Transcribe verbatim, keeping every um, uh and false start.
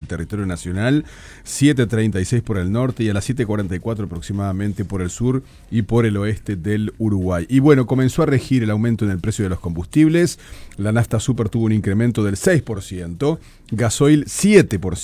territorio nacional, siete treinta y seis por el norte y a las siete cuarenta y cuatro aproximadamente por el sur y por el oeste del Uruguay. Y bueno, comenzó a regir el aumento en el precio de los combustibles. La nafta super tuvo un incremento del seis por ciento, gasoil siete por ciento.